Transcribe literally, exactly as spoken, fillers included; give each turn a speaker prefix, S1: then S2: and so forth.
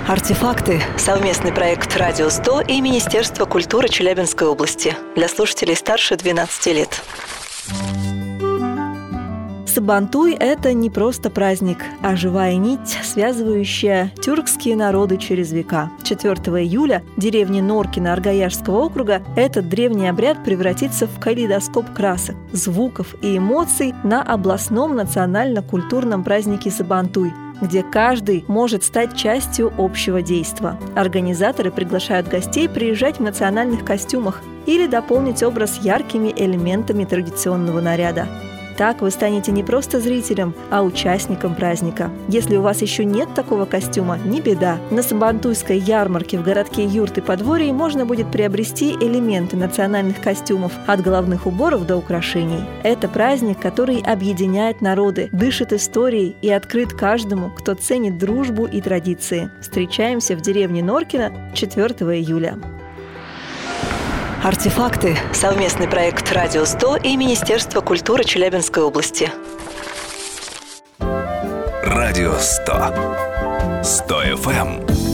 S1: Артефакты – совместный проект «Радио сто» и Министерства культуры Челябинской области для слушателей старше двенадцати лет. Сабантуй – это не просто праздник, а живая нить, связывающая тюркские народы через века. четвёртого июля в деревне Норкино Аргаяшского округа этот древний обряд превратится в калейдоскоп красок, звуков и эмоций на областном национально-культурном празднике Сабантуй, где каждый может стать частью общего действа. Организаторы приглашают гостей приезжать в национальных костюмах или дополнить образ яркими элементами традиционного наряда. Так вы станете не просто зрителем, а участником праздника. Если у вас еще нет такого костюма, не беда. На Сабантуйской ярмарке в городке Юрт и Подворье можно будет приобрести элементы национальных костюмов от головных уборов до украшений. Это праздник, который объединяет народы, дышит историей и открыт каждому, кто ценит дружбу и традиции. Встречаемся в деревне Норкино четвёртого июля. Артефакты – совместный проект «Радио сто» и Министерства культуры Челябинской области.
S2: Радио сто. сто эф эм.